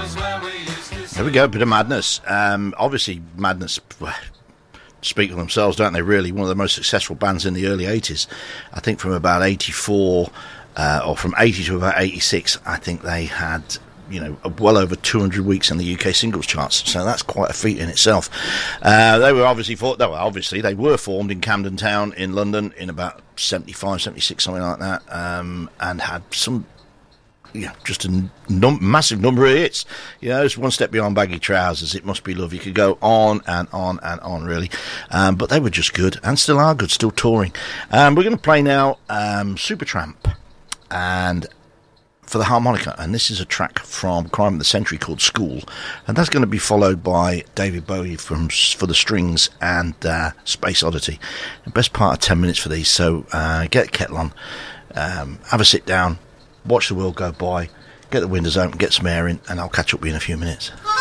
There we go, a bit of Madness. Obviously, Madness speak for themselves, don't they, really? One of the most successful bands in the early 80s. I think from about 84, or from 80 to about 86, I think they had, well over 200 weeks in the UK singles charts. So that's quite a feat in itself. They were formed in Camden Town in London in about 75, 76, something like that, and had some... just a massive number of hits. It's One Step Beyond Baggy Trousers, It Must Be Love. You could go on and on and on, really. But they were just good, and still are good, still touring. We're going to play now Supertramp, and for the harmonica, and this is a track from Crime of the Century called School, and that's going to be followed by David Bowie for the strings and Space Oddity. The best part of 10 minutes for these, so get a kettle on, have a sit down, watch the world go by, get the windows open, get some air in, and I'll catch up with you in a few minutes.